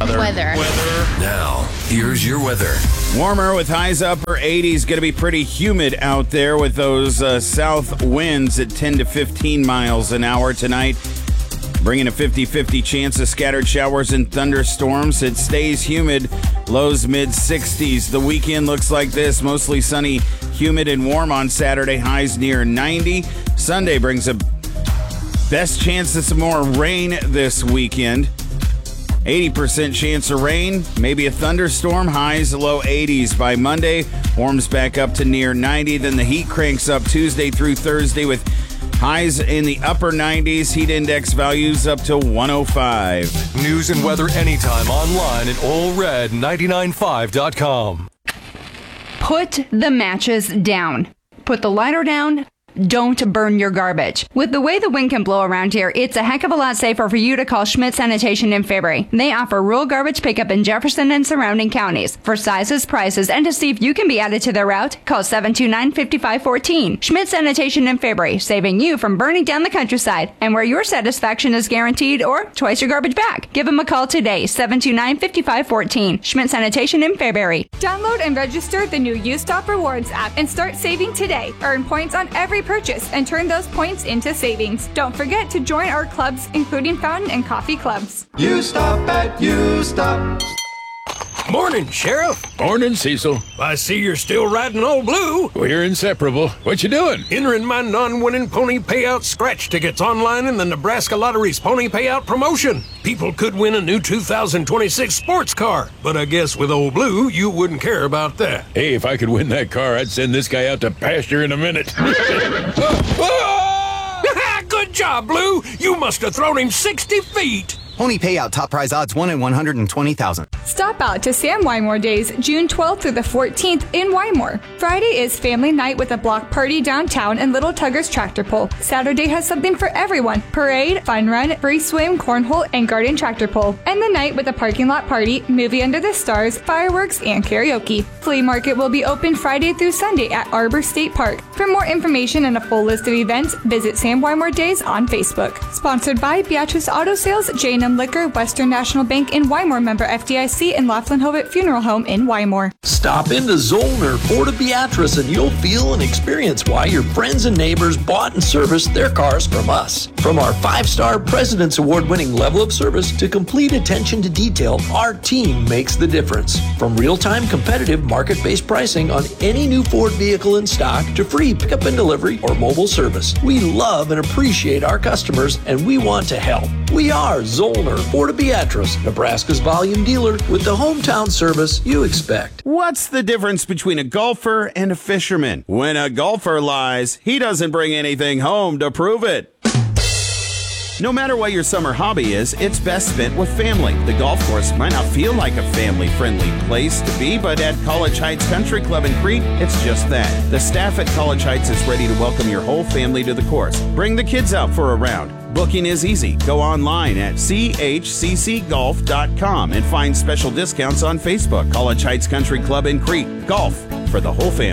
Weather. Now, here's your weather. Warmer with highs upper 80s. Going to be pretty humid out there with those south winds at 10 to 15 miles an hour tonight. Bringing a 50-50 chance of scattered showers and thunderstorms. It stays humid, lows mid-60s. The weekend looks like this. Mostly sunny, humid, and warm on Saturday. Highs near 90. Sunday brings a best chance of some more rain this weekend. 80% chance of rain, maybe a thunderstorm. Highs low 80s by Monday. Warms back up to near 90. Then the heat cranks up Tuesday through Thursday with highs in the upper 90s. Heat index values up to 105. News and weather anytime online at allred995.com. Put the matches down. Put the lighter down. Don't burn your garbage. With the way the wind can blow around here, it's a heck of a lot safer for you to call Schmidt Sanitation in Fairbury. They offer rural garbage pickup in Jefferson and surrounding counties. For sizes, prices, and to see if you can be added to their route, call 729-5514. Schmidt Sanitation in Fairbury, saving you from burning down the countryside, and where your satisfaction is guaranteed or twice your garbage back. Give them a call today, 729-5514. Schmidt Sanitation in Fairbury. Download and register the new U-Stop Rewards app and start saving today. Earn points on every purchase and turn those points into savings. Don't forget to join our clubs, including fountain and coffee clubs. You stop at U-Stop. Morning, Sheriff. Morning, Cecil. I see you're still riding Old Blue. We're inseparable. What you doing? Entering my non-winning pony payout scratch tickets online in the Nebraska Lottery's pony payout promotion. People could win a new 2026 sports car, but I guess with Old Blue, you wouldn't care about that. Hey, if I could win that car, I'd send this guy out to pasture in a minute. Good job, Blue. You must have thrown him 60 feet. Pony payout top prize odds 1 in 120,000. Stop out to Sam Wymore Days, June 12th through the 14th in Wymore. Friday is family night with a block party downtown and Little Tugger's tractor pull. Saturday has something for everyone. Parade, fun run, free swim, cornhole, and garden tractor pull. And the night with a parking lot party, movie under the stars, fireworks, and karaoke. Flea market will be open Friday through Sunday at Arbor State Park. For more information and a full list of events, visit Sam Wymore Days on Facebook. Sponsored by Beatrice Auto Sales, J&M Liquor, Western National Bank in Wymore, member FDIC, and Laughlin Hovitt Funeral Home in Wymore. Stop into Zollner Ford of Beatrice and you'll feel and experience why your friends and neighbors bought and serviced their cars from us. From our 5-star President's Award-winning level of service to complete attention to detail, our team makes the difference. From real-time competitive market-based pricing on any new Ford vehicle in stock to free pickup and delivery or mobile service. We love and appreciate our customers and we want to help. We are Zollner Ford of Beatrice, Nebraska's volume dealer with the hometown service you expect. What's the difference between a golfer and a fisherman? When a golfer lies, he doesn't bring anything home to prove it. No matter what your summer hobby is, it's best spent with family. The golf course might not feel like a family-friendly place to be, but at College Heights Country Club in Crete, it's just that. The staff at College Heights is ready to welcome your whole family to the course. Bring the kids out for a round. Booking is easy. Go online at chccgolf.com and find special discounts on Facebook. College Heights Country Club in Crete. Golf for the whole family.